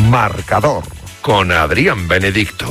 Marcador con Adrián Benedicto.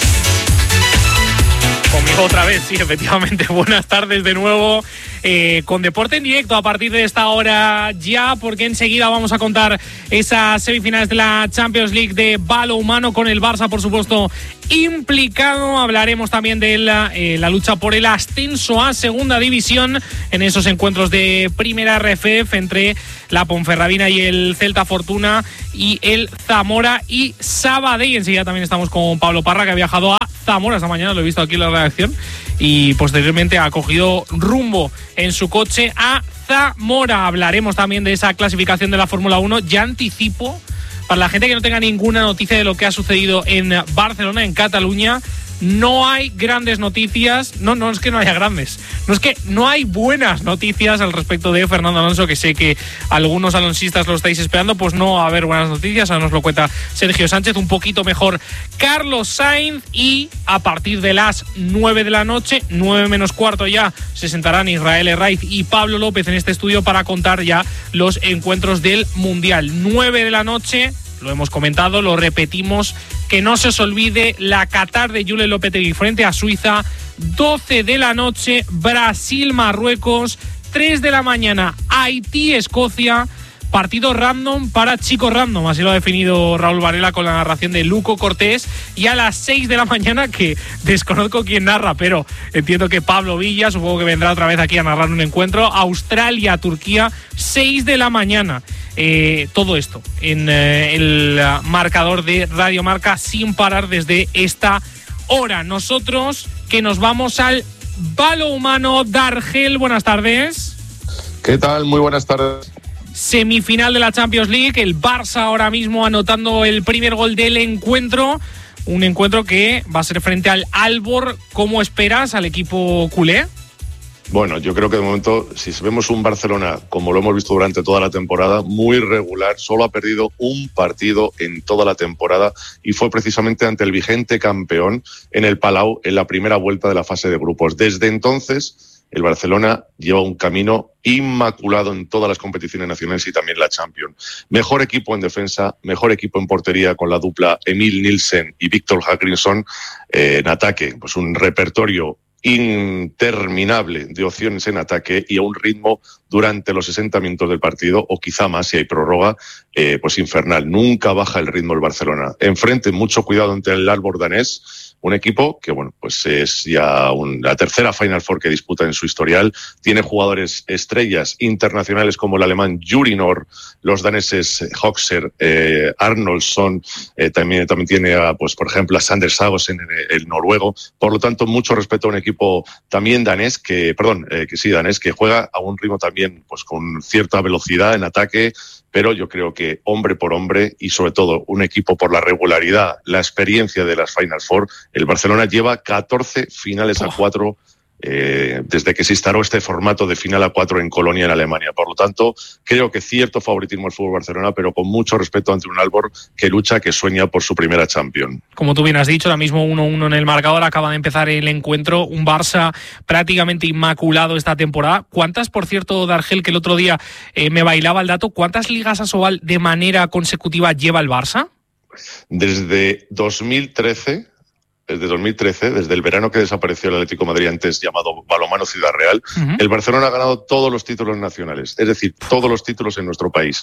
Conmigo otra vez, sí, efectivamente. Buenas tardes de nuevo. Con deporte en directo a partir de esta hora ya, porque enseguida vamos a contar esas semifinales de la Champions League de balonmano con el Barça, por supuesto, implicado. Hablaremos también de la lucha por el ascenso a segunda división en esos encuentros de primera RFF entre la Ponferradina y el Celta Fortuna y el Zamora y Sabadell. Enseguida también estamos con Pablo Parra, que ha viajado a Zamora esta mañana, lo he visto aquí en la redacción, y posteriormente ha cogido rumbo en su coche a Zamora. Hablaremos también de esa clasificación de la Fórmula 1. Ya anticipo, para la gente que no tenga ninguna noticia de lo que ha sucedido en Barcelona, en Cataluña, no hay grandes noticias. No es que no haya grandes, no es que no hay buenas noticias al respecto de Fernando Alonso, que sé que algunos alonsistas lo estáis esperando. Pues no va a haber buenas noticias, ahora nos lo cuenta Sergio Sánchez, un poquito mejor Carlos Sainz, y a partir de las 9 de la noche, 9 menos cuarto ya, se sentarán Israel Herraiz y Pablo López en este estudio para contar ya los encuentros del Mundial. 9 de la noche, lo hemos comentado, lo repetimos, que no se os olvide la Qatar de Julen Lopetegui frente a Suiza. 12 de la noche, Brasil-Marruecos. 3 de la mañana, Haití-Escocia. Partido random para chicos random, así lo ha definido Raúl Varela con la narración de Luco Cortés. Y a las 6 de la mañana, que desconozco quién narra, pero entiendo que Pablo Villa, supongo que vendrá otra vez aquí a narrar un encuentro, Australia-Turquía, 6 de la mañana. Todo esto en el marcador de Radio Marca, sin parar desde esta hora. Nosotros que nos vamos al balonmano. Dargel, buenas tardes. ¿Qué tal? Muy buenas tardes. Semifinal de la Champions League, el Barça ahora mismo anotando el primer gol del encuentro. Un encuentro que va a ser frente al Aalborg. ¿Cómo esperas al equipo culé? Bueno, yo creo que de momento, si vemos un Barcelona, como lo hemos visto durante toda la temporada, muy regular, solo ha perdido un partido en toda la temporada, y fue precisamente ante el vigente campeón en el Palau en la primera vuelta de la fase de grupos. Desde entonces, el Barcelona lleva un camino inmaculado en todas las competiciones nacionales y también la Champions. Mejor equipo en defensa, mejor equipo en portería con la dupla Emil Nielsen y Víctor Hallgrímsson. En ataque, pues un repertorio interminable de opciones en ataque y a un ritmo durante los 60 minutos del partido, o quizá más si hay prórroga, pues infernal. Nunca baja el ritmo el Barcelona. Enfrente, mucho cuidado ante el Aalborg danés, un equipo que, bueno, pues es ya la tercera Final Four que disputa en su historial. Tiene jugadores estrellas internacionales como el alemán Juri Nor, los daneses Hoxer, Arnoldsson, también tiene, pues por ejemplo, a Sander Sagosen, el noruego. Por lo tanto, mucho respeto a un equipo también danés, que juega a un ritmo también pues con cierta velocidad en ataque, pero yo creo que hombre por hombre, y sobre todo un equipo por la regularidad, la experiencia de las Final Four, el Barcelona lleva 14 finales a 4 desde que se instaló este formato de final a 4 en Colonia, en Alemania. Por lo tanto, creo que cierto favoritismo al fútbol Barcelona, pero con mucho respeto ante un Aalborg que lucha, que sueña por su primera Champions. Como tú bien has dicho, ahora mismo 1-1 en el marcador, acaba de empezar el encuentro, un Barça prácticamente inmaculado esta temporada. ¿Cuántas, por cierto, Dargel, que el otro día me bailaba el dato, cuántas ligas ASOBAL de manera consecutiva lleva el Barça? Desde 2013, desde el verano que desapareció el Atlético de Madrid, antes llamado Balonmano Ciudad Real, el Barcelona ha ganado todos los títulos nacionales, es decir, todos los títulos en nuestro país.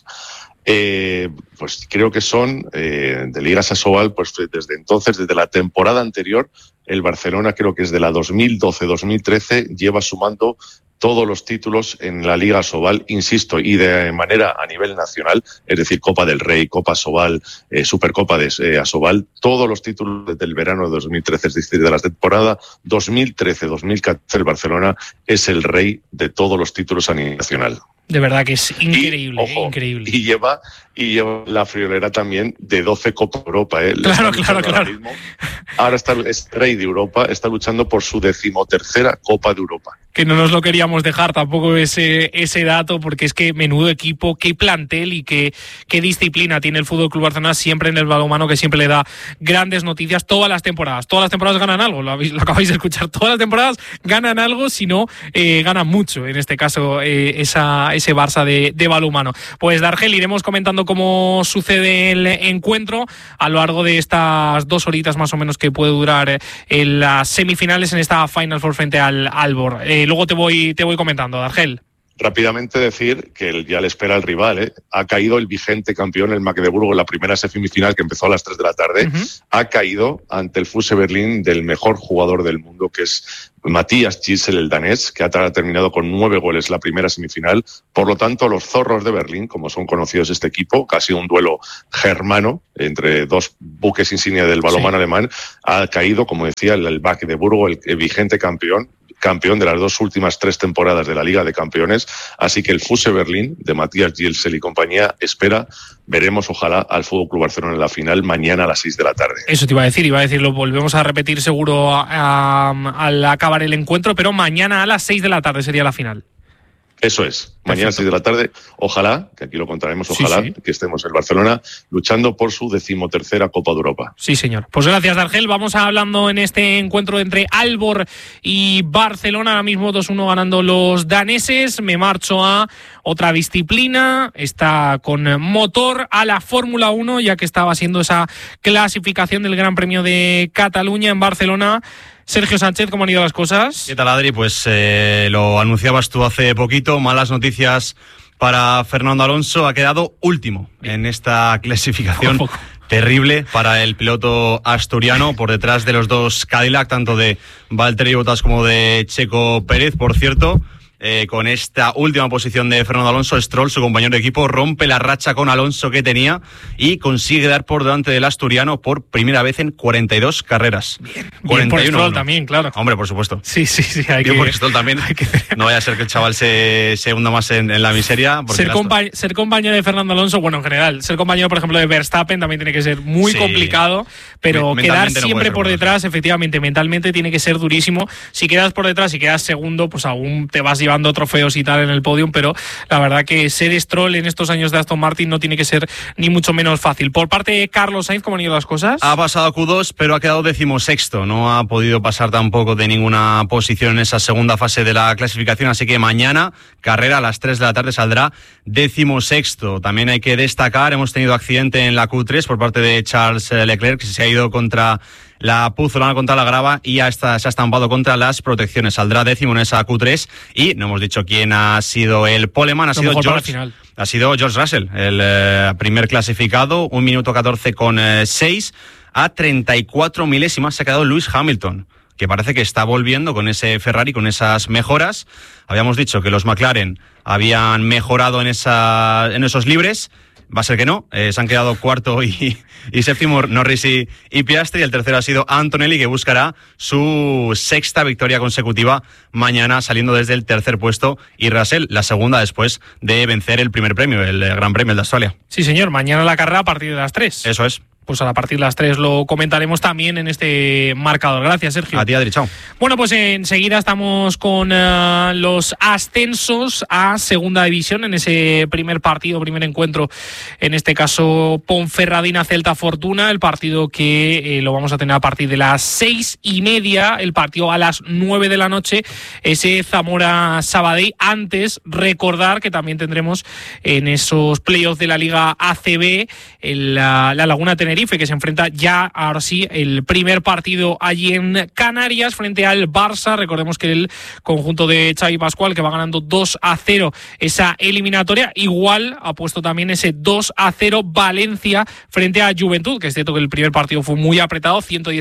Pues creo que son de ligas ASOBAL, pues desde entonces, desde la temporada anterior, el Barcelona, creo que es de la 2012-2013, lleva sumando todos los títulos en la Liga ASOBAL, insisto, y de manera a nivel nacional, es decir, Copa del Rey, Copa ASOBAL, Supercopa de ASOBAL, todos los títulos desde el verano de 2013, es decir, de la temporada 2013-2014, el Barcelona es el rey de todos los títulos a nivel nacional. De verdad que es increíble, ojo, increíble. Y lleva la friolera también de 12 Copa Europa. Claro. Ahora es rey de Europa, está luchando por su 13ª Copa de Europa. que no nos lo queríamos dejar tampoco ese dato, porque es que menudo equipo, qué plantel y qué disciplina tiene el Fútbol Club Barcelona siempre en el balonmano, que siempre le da grandes noticias todas las temporadas ganan algo, lo acabáis de escuchar, todas las temporadas ganan algo, si no ganan mucho, en este caso ese Barça de balonmano. Pues Dargel, iremos comentando cómo sucede el encuentro a lo largo de estas 2 horitas más o menos que puede durar en las semifinales en esta Final Four frente al Aalborg. Luego te voy comentando, Dargel. Rápidamente decir que ya le espera el rival, Ha caído el vigente campeón, el Magdeburgo, en la primera semifinal que empezó a las 3 de la tarde. Ha caído ante el Fuse Berlín del mejor jugador del mundo, que es Matías Gisel, el danés, que ha terminado con 9 goles la primera semifinal. Por lo tanto, los zorros de Berlín, como son conocidos este equipo, casi un duelo germano entre 2 buques insignia del balonmano alemán, ha caído, como decía, el Magdeburgo, el vigente campeón de las 2 últimas 3 temporadas de la Liga de Campeones. Así que el Fuse Berlín de Matías Gisel y compañía veremos ojalá al Fútbol Club Barcelona en la final mañana a las 6 de la tarde. Eso te iba a decir, lo volvemos a repetir seguro al acabar el encuentro, pero mañana a las 6 de la tarde sería la final. Eso es, mañana a las 6 de la tarde, ojalá, que aquí lo contaremos, ojalá sí. Que estemos en Barcelona luchando por su 13ª Copa de Europa. Sí, señor. Pues gracias, Dargel. Vamos hablando en este encuentro entre Aalborg y Barcelona, ahora mismo 2-1 ganando los daneses. Me marcho a otra disciplina, está con motor, a la Fórmula 1, ya que estaba siendo esa clasificación del Gran Premio de Cataluña en Barcelona. Sergio Sánchez, ¿cómo han ido las cosas? ¿Qué tal, Adri? Pues lo anunciabas tú hace poquito, malas noticias para Fernando Alonso, ha quedado último en esta clasificación. Terrible para el piloto asturiano, por detrás de los 2 Cadillac, tanto de Valtteri Bottas como de Checo Pérez. Por cierto, con esta última posición de Fernando Alonso, Stroll, su compañero de equipo, rompe la racha con Alonso que tenía y consigue dar por delante del asturiano por primera vez en 42 carreras. Bien, 41 por Stroll también, claro. Hombre, por supuesto. Sí, por Stroll también. No vaya a ser que el chaval se hunda más en la miseria. Ser compañero de Fernando Alonso, bueno, en general, ser compañero, por ejemplo, de Verstappen también tiene que ser muy complicado, pero quedar siempre por detrás, efectivamente, mentalmente tiene que ser durísimo. Si quedas por detrás y quedas segundo, pues aún te vas llevando trofeos y tal en el podium, pero la verdad que ser Stroll en estos años de Aston Martin no tiene que ser ni mucho menos fácil. Por parte de Carlos Sainz, ¿cómo han ido las cosas? Ha pasado a Q2, pero ha quedado 16º. No ha podido pasar tampoco de ninguna posición en esa segunda fase de la clasificación, así que mañana, carrera a las 3 de la tarde, saldrá 16º. También hay que destacar, hemos tenido accidente en la Q3 por parte de Charles Leclerc, que se ha ido contra la puzolana, contra la grava, y se ha estampado contra las protecciones. Saldrá 10º en esa Q3 y no hemos dicho quién ha sido el poleman. Ha sido George Russell, el primer clasificado, 1 minuto 14,6. A 34 milésimas se ha quedado Lewis Hamilton, que parece que está volviendo con ese Ferrari, con esas mejoras. Habíamos dicho que los McLaren habían mejorado en esos libres. Va a ser que no, se han quedado 4º y 7º Norris y Piastri. El tercero ha sido Antonelli, que buscará su 6ª victoria consecutiva mañana, saliendo desde el 3er puesto, y Russell la 2ª después de vencer el primer premio, el Gran Premio de Australia. Sí, señor, mañana la carrera a partir de las 3. Eso es. Pues a partir de las 3 lo comentaremos también en este marcador. Gracias, Sergio. A ti, Adri, chao. Bueno, pues enseguida estamos con los ascensos a Segunda División en ese primer encuentro, en este caso Ponferradina-Celta Fortuna, el partido que lo vamos a tener a partir de las 6:30, el partido a las 9 de la noche, ese Zamora-Sabadell. Antes, recordar que también tendremos en esos playoffs de la Liga ACB la Laguna Tenerife, que se enfrenta ya, ahora sí, el primer partido allí en Canarias frente al Barça. Recordemos que el conjunto de Xavi Pascual, que va ganando 2-0 esa eliminatoria, igual ha puesto también ese 2-0 Valencia frente a Juventud, que es cierto que el primer partido fue muy apretado,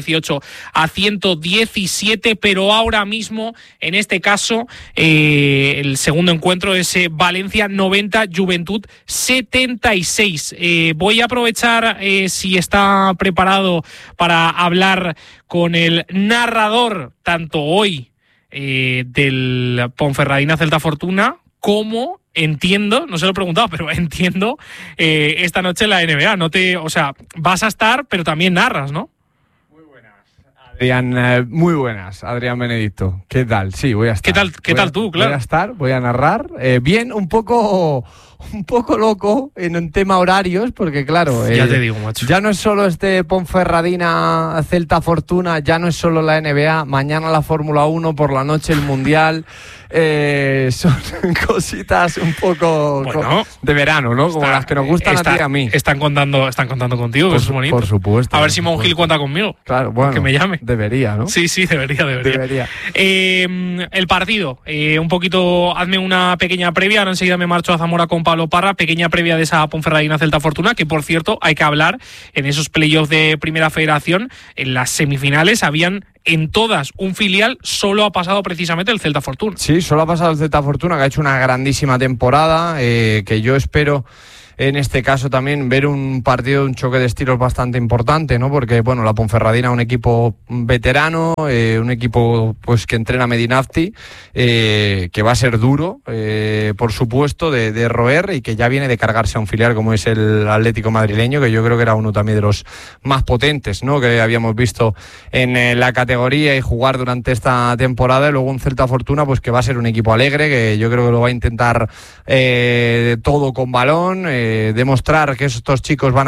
118-117, pero ahora mismo, en este caso, el segundo encuentro es Valencia 90, Juventud 76. Voy a aprovechar, si está preparado, para hablar con el narrador, tanto hoy del Ponferradina Celta Fortuna, como entiendo, no se lo he preguntado, pero entiendo esta noche en la NBA. Vas a estar, pero también narras, ¿no? Muy buenas, Adrián, muy buenas, Adrián Benedicto. ¿Qué tal? Sí, voy a estar. ¿Qué tal tú? Claro. Voy a narrar. Bien, un poco loco en un tema horarios, porque claro, ya te digo, macho. Ya no es solo Ponferradina, Celta Fortuna, ya no es solo la NBA, mañana la Fórmula 1, por la noche el Mundial. Son cositas un poco de verano, ¿no? Como las que nos gustan a ti y a mí. Están contando contigo, que es bonito. Por supuesto. A ver si Mongil cuenta conmigo. Claro, bueno. Que me llame. Debería, ¿no? Sí, debería. El partido, un poquito, hazme una pequeña previa. Ahora enseguida me marcho a Zamora con Pablo Parra. Pequeña previa de esa Ponferradina Celta Fortuna, que por cierto, hay que hablar, en esos playoffs de Primera Federación, en las semifinales habían en todas un filial, solo ha pasado precisamente el Celta Fortuna. Sí, solo ha pasado el Celta Fortuna, que ha hecho una grandísima temporada, que yo espero en este caso también ver un partido, un choque de estilos bastante importante, ¿no? Porque, bueno, la Ponferradina, un equipo veterano, un equipo pues que entrena Medinafti, que va a ser duro, por supuesto, de roer, y que ya viene de cargarse a un filial como es el Atlético madrileño, que yo creo que era uno también de los más potentes, ¿no? Que habíamos visto en la categoría y jugar durante esta temporada. Y luego un Celta Fortuna, pues que va a ser un equipo alegre, que yo creo que lo va a intentar todo con balón, demostrar que estos chicos van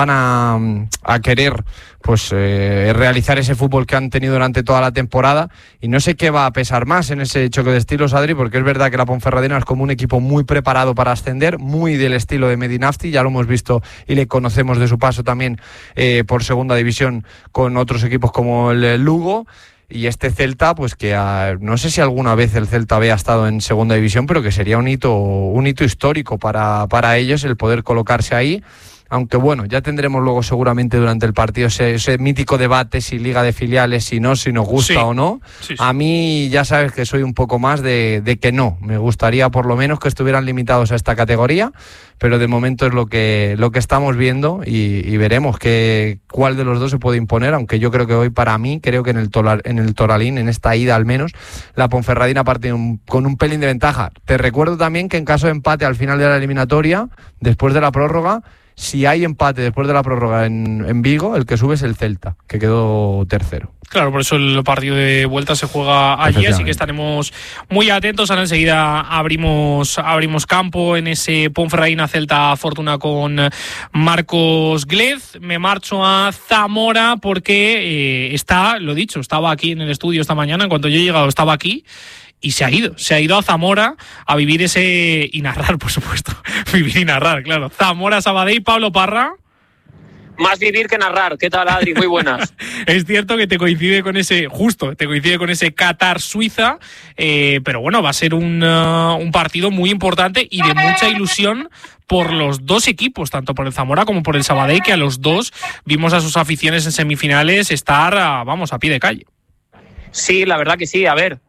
a querer pues realizar ese fútbol que han tenido durante toda la temporada, y no sé qué va a pesar más en ese choque de estilos, Adri, porque es verdad que la Ponferradina es como un equipo muy preparado para ascender, muy del estilo de Medinafti, ya lo hemos visto y le conocemos de su paso también por segunda división con otros equipos como el Lugo. Y este Celta, pues que no sé si alguna vez el Celta había estado en segunda división, pero que sería un hito histórico para ellos el poder colocarse ahí. Aunque bueno, ya tendremos luego seguramente durante el partido ese mítico debate si liga de filiales, si nos gusta o no. Sí. A mí ya sabes que soy un poco más de que no. Me gustaría por lo menos que estuvieran limitados a esta categoría, pero de momento es lo que estamos viendo, y veremos cuál de los dos se puede imponer, aunque yo creo que hoy, para mí, creo que en el Toralín, en esta ida al menos, la Ponferradina parte con un pelín de ventaja. Te recuerdo también que en caso de empate al final de la eliminatoria, después de la prórroga, si hay empate después de la prórroga en Vigo, el que sube es el Celta, que quedó tercero. Claro, por eso el partido de vuelta se juega allí, así que estaremos muy atentos. Ahora enseguida abrimos campo en ese Ponferradina Celta Fortuna con Marcos Glez. Me marcho a Zamora porque lo dicho, estaba aquí en el estudio esta mañana. En cuanto yo he llegado, estaba aquí. Y se ha ido a Zamora a vivir y narrar, por supuesto. Vivir y narrar, claro. Zamora, Sabadell, Pablo Parra. Más vivir que narrar. ¿Qué tal, Adri? Muy buenas. Es cierto que te coincide con ese Qatar-Suiza, pero bueno, va a ser un partido muy importante y de mucha ilusión por los dos equipos, tanto por el Zamora como por el Sabadell, que a los dos vimos a sus aficiones en semifinales estar, a pie de calle. Sí, la verdad que sí. A ver,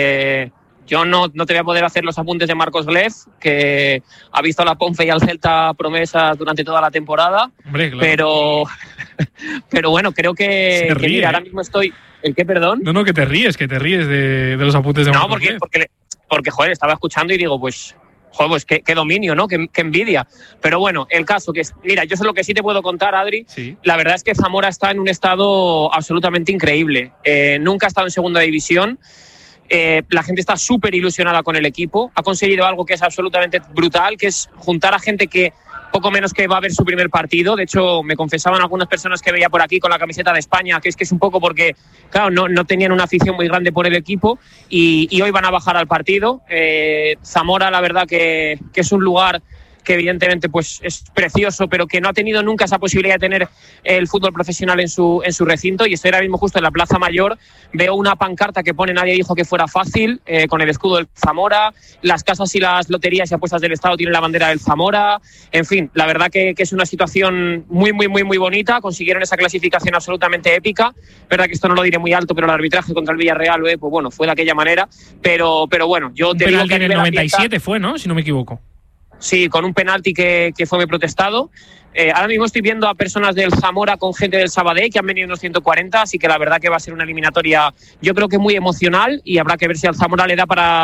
yo no te voy a poder hacer los apuntes de Marcos Glez, que ha visto a la Ponfe y al Celta promesas durante toda la temporada. Hombre, claro. Pero bueno, creo que mira, ahora mismo estoy... ¿El qué, perdón? No, que te ríes de los apuntes de Marcos Glez. No, porque joder, estaba escuchando y digo, pues qué dominio, ¿no? Qué envidia. Pero bueno, el caso que es... Mira, yo sé lo que sí te puedo contar, Adri. Sí. La verdad es que Zamora está en un estado absolutamente increíble. Nunca ha estado en segunda división. La gente está súper ilusionada con el equipo. Ha conseguido algo que es absolutamente brutal, que es juntar a gente que poco menos que va a ver su primer partido. De hecho, me confesaban algunas personas que veía por aquí con la camiseta de España, que es un poco porque, claro, no tenían una afición muy grande por el equipo y hoy van a bajar al partido. Zamora, la verdad que es un lugar que evidentemente pues es precioso, pero que no ha tenido nunca esa posibilidad de tener el fútbol profesional en su recinto. Y estoy ahora mismo justo en la Plaza Mayor, veo una pancarta que pone "Nadie dijo que fuera fácil", con el escudo del Zamora. Las casas y las loterías y apuestas del Estado tienen la bandera del Zamora. En fin, la verdad que es una situación muy, muy, muy, muy bonita. Consiguieron esa clasificación absolutamente épica. Verdad que esto no lo diré muy alto, pero el arbitraje contra el Villarreal, pues bueno, fue de aquella manera. Pero bueno, yo te digo que en el 97 fue, ¿no? Si no me equivoco. Sí, con un penalti que fue muy protestado. Ahora mismo estoy viendo a personas del Zamora con gente del Sabadell, que han venido unos 140, así que la verdad que va a ser una eliminatoria, yo creo que muy emocional, y habrá que ver si al Zamora le da para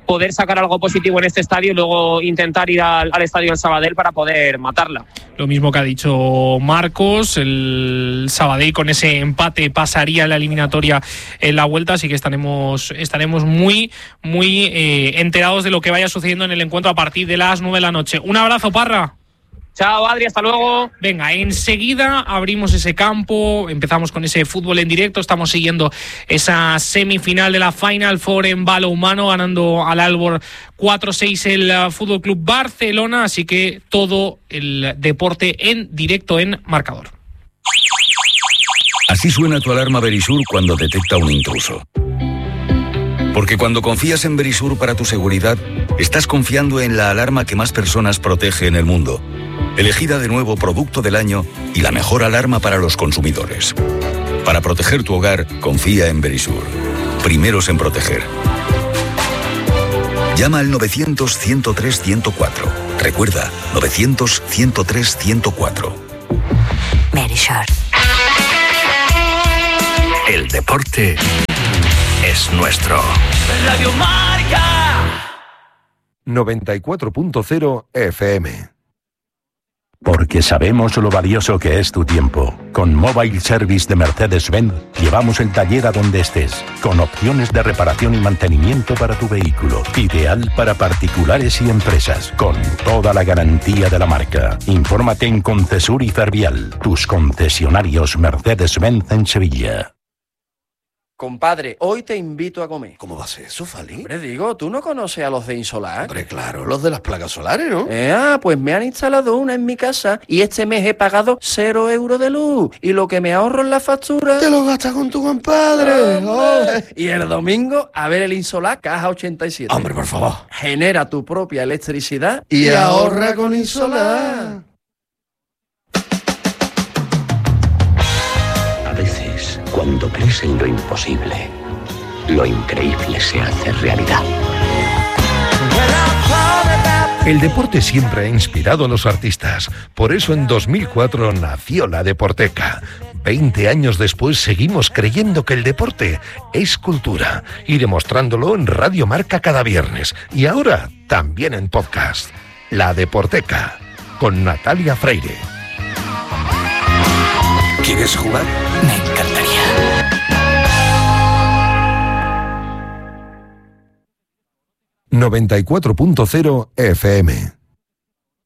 poder sacar algo positivo en este estadio y luego intentar ir al estadio del Sabadell para poder matarla. Lo mismo que ha dicho Marcos, el Sabadell con ese empate pasaría a la eliminatoria en la vuelta, así que estaremos muy enterados de lo que vaya sucediendo en el encuentro a partir de las 9 de la noche. Un abrazo, Parra. Chao, Adri, hasta luego. Venga, enseguida abrimos ese campo, empezamos con ese fútbol en directo, estamos siguiendo esa semifinal de la Final Four en balonmano, ganando al Aalborg 4-6 el Fútbol Club Barcelona, así que todo el deporte en directo en Marcador. Así suena tu alarma Verisur cuando detecta un intruso. Porque cuando confías en Verisur para tu seguridad, estás confiando en la alarma que más personas protege en el mundo. Elegida de nuevo Producto del Año y la mejor alarma para los consumidores. Para proteger tu hogar, confía en Verisur. Primeros en proteger. Llama al 900-103-104. Recuerda, 900-103-104. Verisur. El deporte es nuestro. Radio Marca 94.0 FM. Porque sabemos lo valioso que es tu tiempo. Con Mobile Service de Mercedes-Benz llevamos el taller a donde estés, con opciones de reparación y mantenimiento para tu vehículo. Ideal para particulares y empresas, con toda la garantía de la marca. Infórmate en Concesur y Fervial, tus concesionarios Mercedes-Benz en Sevilla. Compadre, hoy te invito a comer. ¿Cómo va a ser eso, Fali? Hombre, digo, ¿tú no conoces a los de Insolar? Hombre, claro, los de las placas solares, ¿no? Pues me han instalado una en mi casa y este mes he pagado 0 euros de luz. Y lo que me ahorro en la factura... ¡Te lo gastas con tu compadre! Y el domingo, a ver el Insolar Caja 87. Hombre, por favor. Genera tu propia electricidad y ahorra con Insolar. Cuando crees en lo imposible, lo increíble se hace realidad. El deporte siempre ha inspirado a los artistas. Por eso en 2004 nació la Deporteca. 20 años después seguimos creyendo que el deporte es cultura y demostrándolo en Radio Marca cada viernes y ahora también en podcast. La Deporteca con Natalia Freire. ¿Quieres jugar? Me encantaría. 94.0 FM.